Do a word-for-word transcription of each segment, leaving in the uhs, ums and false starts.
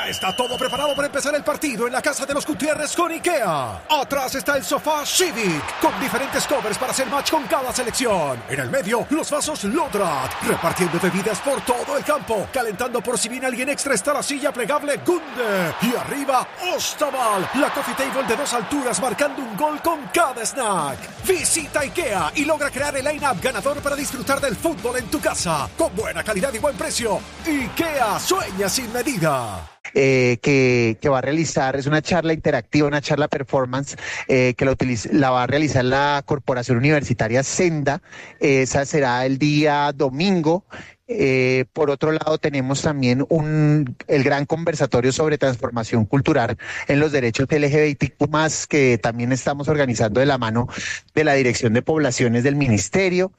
Ya está todo preparado para empezar el partido en la casa de los Gutiérrez con IKEA. Atrás está el sofá Civic, con diferentes covers para hacer match con cada selección. En el medio, los vasos Lodrat, repartiendo bebidas por todo el campo. Calentando por si viene alguien extra está la silla plegable Gunde. Y arriba, Ostaval, la coffee table de dos alturas marcando un gol con cada snack. Visita IKEA y logra crear el line-up ganador para disfrutar del fútbol en tu casa. Con buena calidad y buen precio. IKEA, sueña sin medida. Eh, que, que va a realizar, es una charla interactiva, una charla performance eh, que la, utiliza, la va a realizar la Corporación Universitaria Senda. Esa será el día domingo. Eh, por otro lado, tenemos también un, el gran conversatorio sobre transformación cultural en los derechos L G B T Q más, que también estamos organizando de la mano de la Dirección de Poblaciones del Ministerio.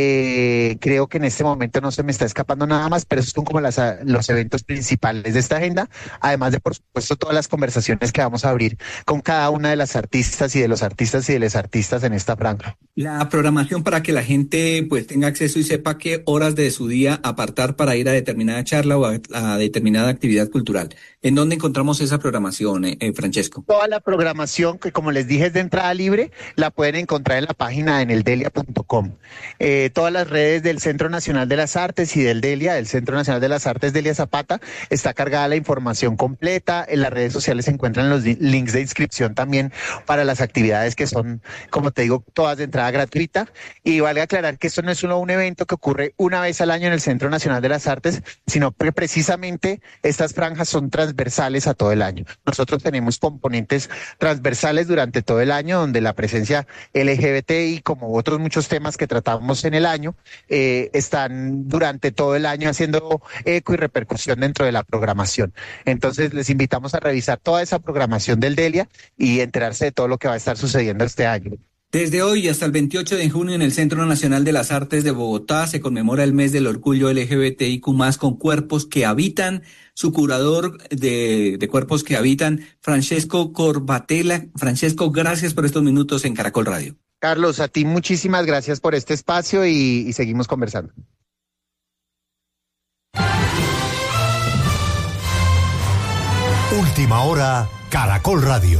Eh, creo que en este momento no se me está escapando nada más, pero esos son como las, los eventos principales de esta agenda, además de, por supuesto, todas las conversaciones que vamos a abrir con cada una de las artistas y de los artistas y de las artistas en esta franja. La programación para que la gente pues tenga acceso y sepa qué horas de su día apartar para ir a determinada charla o a, a determinada actividad cultural. ¿En dónde encontramos esa programación, eh, eh, Francesco? Toda la programación, que como les dije es de entrada libre, la pueden encontrar en la página en el delia punto com. Eh, todas las redes del Centro Nacional de las Artes y del Delia, del Centro Nacional de las Artes Delia Zapata, está cargada la información completa. En las redes sociales se encuentran los links de inscripción también para las actividades que son, como te digo, todas de entrada gratuita. Y vale aclarar que esto no es solo un evento que ocurre una vez al año en el Centro Nacional de las Artes, sino que precisamente estas franjas son transversales a todo el año. Nosotros tenemos componentes transversales durante todo el año, donde la presencia L G B T I, como otros muchos temas que tratamos en el año, eh, están durante todo el año haciendo eco y repercusión dentro de la programación. Entonces les invitamos a revisar toda esa programación del Delia y enterarse de todo lo que va a estar sucediendo este año. Desde hoy hasta el veintiocho de junio en el Centro Nacional de las Artes de Bogotá se conmemora el mes del orgullo L G B T I Q más, con cuerpos que habitan. Su curador de, de cuerpos que habitan, Francesco Corbatella. Francesco, gracias por estos minutos en Caracol Radio. Carlos, a ti muchísimas gracias por este espacio y, y seguimos conversando. Última hora, Caracol Radio.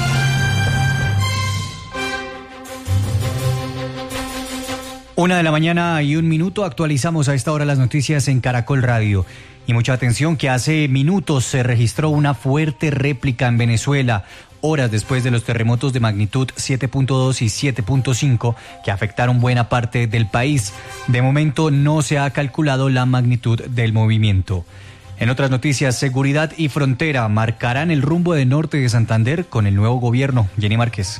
Una de la mañana y un minuto, actualizamos a esta hora las noticias en Caracol Radio. Y mucha atención que hace minutos se registró una fuerte réplica en Venezuela, horas después de los terremotos de magnitud siete punto dos y siete punto cinco que afectaron buena parte del país. De momento no se ha calculado la magnitud del movimiento. En otras noticias, seguridad y frontera marcarán el rumbo de norte de Santander con el nuevo gobierno. Jenny Márquez.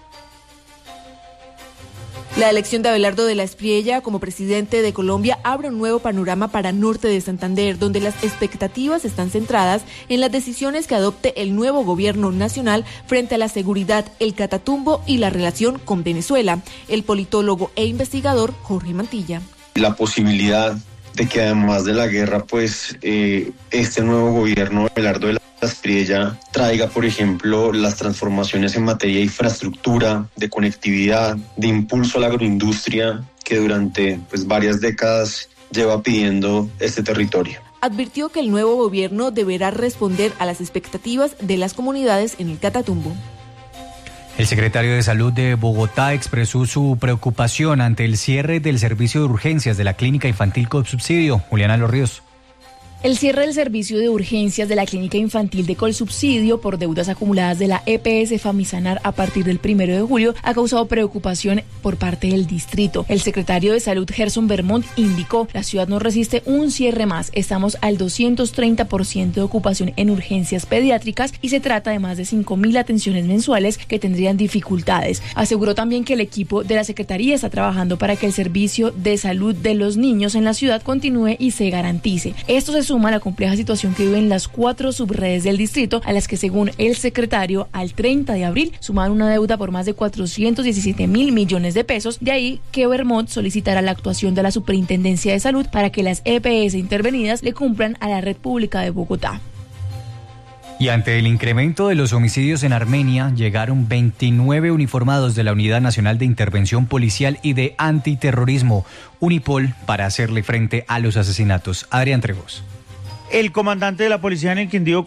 La elección de Abelardo de la Espriella como presidente de Colombia abre un nuevo panorama para Norte de Santander, donde las expectativas están centradas en las decisiones que adopte el nuevo gobierno nacional frente a la seguridad, el catatumbo y la relación con Venezuela. El politólogo e investigador Jorge Mantilla. La posibilidad de que además de la guerra, pues eh, este nuevo gobierno, Abelardo de la Espriella, traiga, por ejemplo, las transformaciones en materia de infraestructura, de conectividad, de impulso a la agroindustria que durante pues, varias décadas lleva pidiendo este territorio. Advirtió que el nuevo gobierno deberá responder a las expectativas de las comunidades en el Catatumbo. El secretario de Salud de Bogotá expresó su preocupación ante el cierre del servicio de urgencias de la Clínica Infantil Colsubsidio. Juliana Los Ríos. El cierre del servicio de urgencias de la Clínica Infantil de Colsubsidio por deudas acumuladas de la E P S Famisanar a partir del primero de julio ha causado preocupación por parte del distrito. El secretario de Salud, Gerson Vermont, indicó: la ciudad no resiste un cierre más. Estamos al doscientos treinta por ciento de ocupación en urgencias pediátricas y se trata de más de cinco mil atenciones mensuales que tendrían dificultades. Aseguró también que el equipo de la Secretaría está trabajando para que el servicio de salud de los niños en la ciudad continúe y se garantice. Esto se suma a la compleja situación que viven las cuatro subredes del distrito, a las que, según el secretario, al treinta de abril sumaron una deuda por más de cuatrocientos diecisiete mil millones de pesos. De ahí que Vermont solicitará la actuación de la Superintendencia de Salud para que las E P S intervenidas le cumplan a la red pública de Bogotá. Y ante el incremento de los homicidios en Armenia, llegaron veintinueve uniformados de la Unidad Nacional de Intervención Policial y de Antiterrorismo, Unipol, para hacerle frente a los asesinatos. Adrián Trejos. El comandante de la policía en el Quindío